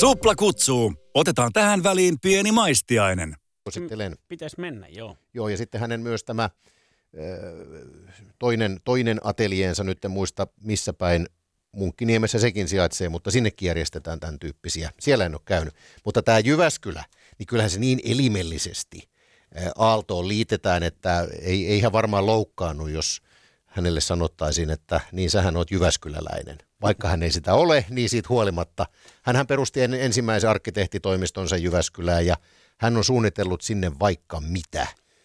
Supla kutsuu. Otetaan tähän väliin pieni maistiainen. Pitäisi mennä, joo. Joo, ja sitten hänen myös tämä toinen atelieensa, nyt en muista missä päin, Munkkiniemessä sekin sijaitsee, mutta sinnekin järjestetään tämän tyyppisiä. Siellä en ole käynyt. Mutta tämä Jyväskylä, niin kyllähän se niin elimellisesti Aaltoon liitetään, että ei hän varmaan loukkaannut, jos hänelle sanottaisiin, että niin sähän oot jyväskyläläinen. Vaikka hän ei sitä ole, niin siitä huolimatta. Hänhän perusti ensimmäisen arkkitehtitoimistonsa Jyväskylään ja hän on suunnitellut sinne vaikka mitä.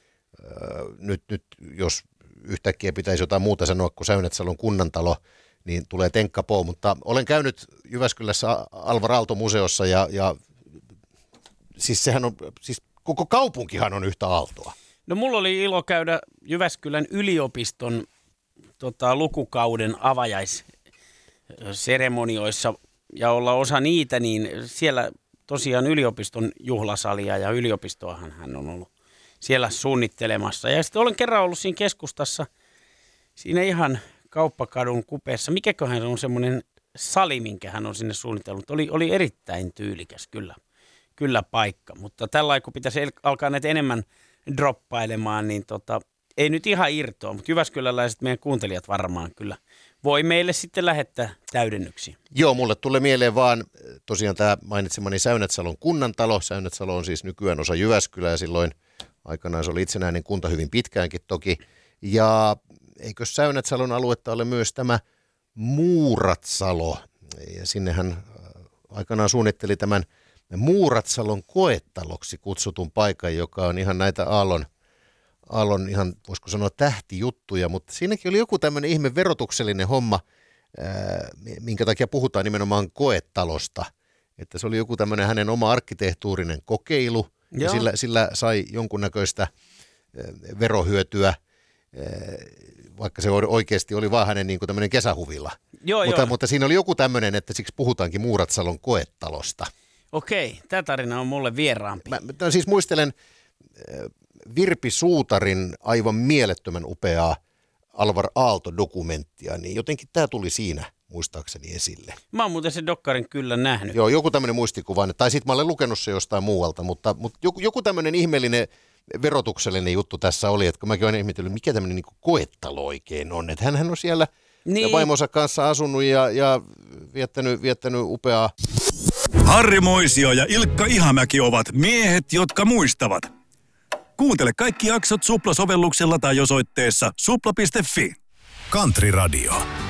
Nyt jos yhtäkkiä pitäisi jotain muuta sanoa kuin Säynätsalon kunnantalo, niin tulee tenkkapoo, mutta olen käynyt Jyväskylässä Alvar Aalto-museossa ja siis sehän on, siis koko kaupunkihan on yhtä Aaltoa. No mulla oli ilo käydä Jyväskylän yliopiston lukukauden avajaisseremonioissa ja olla osa niitä, niin siellä tosiaan yliopiston juhlasalia ja yliopistoahan hän on ollut siellä suunnittelemassa. Ja sitten olen kerran ollut siinä keskustassa, siinä ihan Kauppakadun kupeessa. Mikäköhän on semmoinen sali, minkä hän on sinne suunnitellut. Oli erittäin tyylikäs kyllä paikka, mutta tällä kun pitäisi alkaa näitä enemmän droppailemaan, niin ei nyt ihan irtoa, mutta jyväskyläläiset meidän kuuntelijat varmaan kyllä voi meille sitten lähettää täydennyksiä. Joo, mulle tulee mieleen vaan tosiaan tämä mainitsemani Säynätsalon kunnantalo. Säynätsalo on siis nykyään osa Jyväskylää ja silloin aikanaan se oli itsenäinen kunta hyvin pitkäänkin toki. Ja eikö Säynätsalon aluetta ole myös tämä Muuratsalo? Ja sinnehän aikanaan suunnitteli tämän Muuratsalon koetaloksi kutsutun paikan, joka on ihan näitä Aallon ihan, voisiko sanoa, tähtijuttuja, mutta siinäkin oli joku tämmöinen ihme verotuksellinen homma, minkä takia puhutaan nimenomaan koetalosta. Että se oli joku tämmöinen hänen oma arkkitehtuurinen kokeilu, ja sillä sai jonkunnäköistä verohyötyä, vaikka se oikeasti oli vaan hänen niin kuin tämmöinen kesähuvila. Mutta siinä oli joku tämmöinen, että siksi puhutaankin Muuratsalon koetalosta. Okei, tämä tarina on mulle vieraampi. Mä siis muistelen Virpi Suutarin aivan mielettömän upeaa Alvar Aalto-dokumenttia, niin jotenkin tämä tuli siinä muistaakseni esille. Mä oon muuten sen dokkarin kyllä nähnyt. Joo, joku tämmöinen muistikuva, tai sitten mä olen lukenut se jostain muualta, mutta joku tämmöinen ihmeellinen verotuksellinen juttu tässä oli, että kun mäkin olen ihmetellyt, mikä tämmöinen niin koetalo oikein on, että hänhän on siellä vaimonsa kanssa asunut ja viettänyt upeaa. Harri Moisio ja Ilkka Ihamäki ovat miehet, jotka muistavat. Kuuntele kaikki jaksot Supla-sovelluksella tai osoitteessa supla.fi. Country Radio.